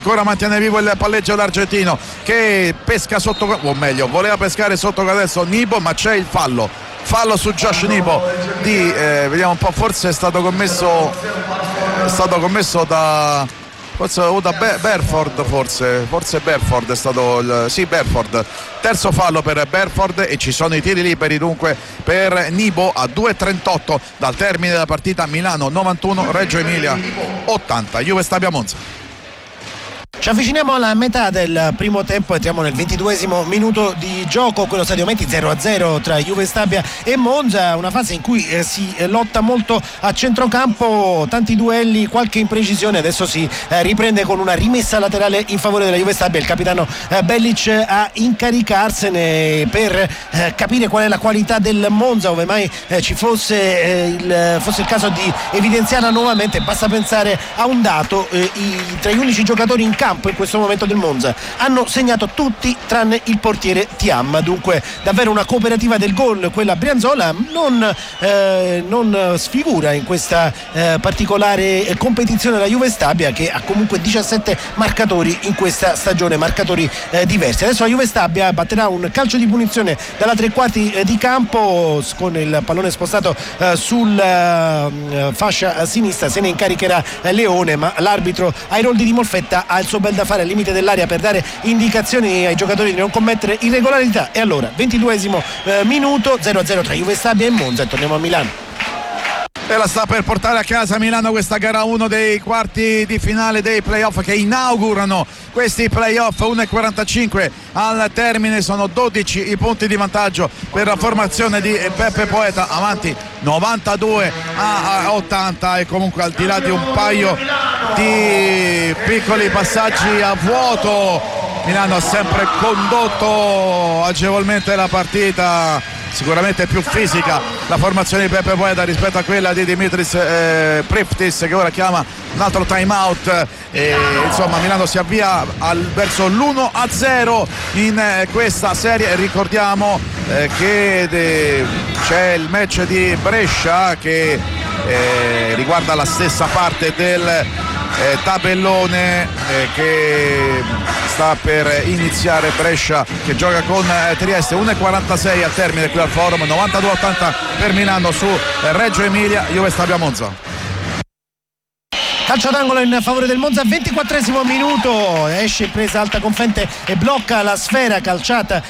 Ancora mantiene vivo il palleggio l'argentino che pesca sotto, o meglio voleva pescare sotto adesso Nibo, ma c'è il fallo su Josh Nibo vediamo un po', forse è stato commesso da Berford, forse Berford è stato Berford, terzo fallo per Berford e ci sono i tiri liberi dunque per Nibo a 2:38 dal termine della partita. Milano 91, Reggio Emilia 80, Juve Stabia Monza. Ci avviciniamo alla metà del primo tempo, entriamo nel 22esimo minuto di gioco, quello stadio Menti 0-0 tra Juve Stabia e Monza, una fase in cui si lotta molto a centrocampo, tanti duelli, qualche imprecisione, adesso si riprende con una rimessa laterale in favore della Juve Stabia, il capitano Bellic a incaricarsene per capire qual è la qualità del Monza, ove mai ci fosse il caso di evidenziarla nuovamente. Basta pensare a un dato, tra gli unici giocatori in campo in questo momento del Monza hanno segnato tutti tranne il portiere Thiam, dunque davvero una cooperativa del gol quella Brianzola, non sfigura in questa particolare competizione la Juve Stabia, che ha comunque 17 marcatori in questa stagione, marcatori diversi. Adesso la Juve Stabia batterà un calcio di punizione dalla tre quarti di campo con il pallone spostato sulla fascia sinistra, se ne incaricherà Leone, ma l'arbitro Airoldi di Molfetta ha il suo bel da fare al limite dell'area per dare indicazioni ai giocatori di non commettere irregolarità. E allora 22esimo minuto, 0-0 tra Juve Stabia e Monza, e torniamo a Milano. E la sta per portare a casa Milano questa gara 1 dei quarti di finale dei playoff che inaugurano questi playoff. 1:45 al termine, sono 12 i punti di vantaggio per la formazione di Peppe Poeta, avanti 92-80, e comunque al di là di un paio di piccoli passaggi a vuoto Milano ha sempre condotto agevolmente la partita. Sicuramente più fisica la formazione di Peppe Poeta rispetto a quella di Dimitris Priptis, che ora chiama un altro time out, insomma Milano si avvia verso l'1-0 in questa serie. Ricordiamo che c'è il match di Brescia che riguarda la stessa parte del tabellone che sta per iniziare. Brescia che gioca con Trieste, 1:46 al termine qui al Forum, 92-80 per Milano su Reggio Emilia, Juve Stabia Monza. Calcio d'angolo in favore del Monza, 24esimo minuto, esce in presa alta Confente e blocca la sfera calciata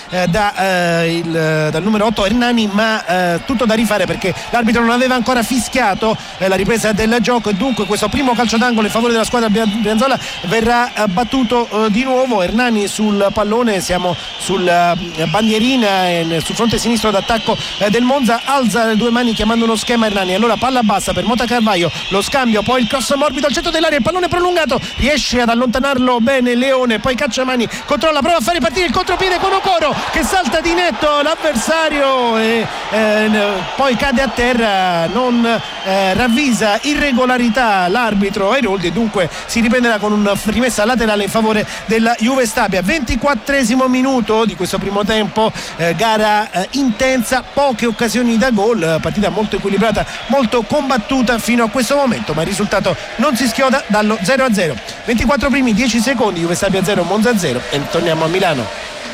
dal numero 8 Hernani, ma tutto da rifare perché l'arbitro non aveva ancora fischiato la ripresa del gioco, e dunque questo primo calcio d'angolo in favore della squadra Brianzola verrà battuto di nuovo. Hernani sul pallone, siamo sulla bandierina sul fronte sinistro d'attacco del Monza, alza le due mani chiamando uno schema Hernani, allora palla bassa per Mota Carvaio, lo scambio, poi il cross morbido al centro dell'area, il pallone prolungato, riesce ad allontanarlo bene Leone, poi Cacciamani controlla, prova a fare partire il contropiede con Okoro che salta di netto l'avversario e poi cade a terra, non ravvisa irregolarità l'arbitro Airoldi, e dunque si riprenderà con una rimessa laterale in favore della Juve Stabia. 24esimo minuto di questo primo tempo, gara intensa, poche occasioni da gol, partita molto equilibrata, molto combattuta fino a questo momento, ma il risultato non si schioda dallo 0-0. 24 primi 10 secondi, Juve Stabia 0 Monza 0, e torniamo a Milano.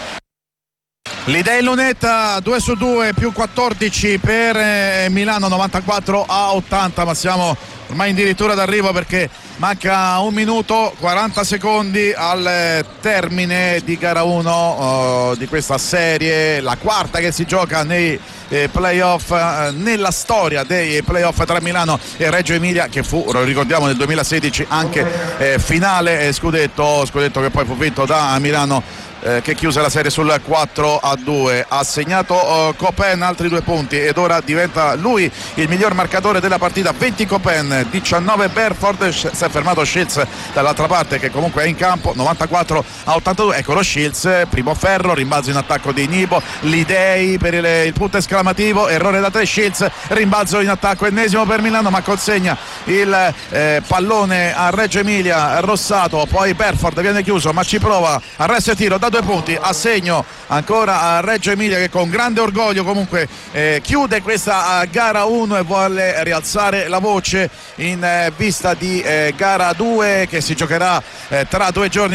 L'idea in lunetta, 2-2 più 14 per Milano, 94-80, ma siamo ormai addirittura d'arrivo perché manca 1 minuto 40 secondi al termine di gara 1 di questa serie, la quarta che si gioca nei playoff, nella storia dei playoff tra Milano e Reggio Emilia, che fu, lo ricordiamo, nel 2016 anche finale scudetto che poi fu vinto da Milano, che chiuse la serie sul 4-2. Ha segnato Copen altri 2 punti ed ora diventa lui il miglior marcatore della partita. 20 Copen, 19 Berford, si è fermato Shields dall'altra parte che comunque è in campo. 94-82, eccolo Shields, primo ferro, rimbalzo in attacco di Nibo, l'Idei per il punto esclamativo, errore da 3 Shields, rimbalzo in attacco ennesimo per Milano, ma consegna il pallone a Reggio Emilia Rossato, poi Berford viene chiuso ma ci prova, arresto e tiro da 2 punti, a segno ancora a Reggio Emilia che con grande orgoglio comunque chiude questa gara 1 e vuole rialzare la voce in vista di gara 2 che si giocherà tra 2 giorni.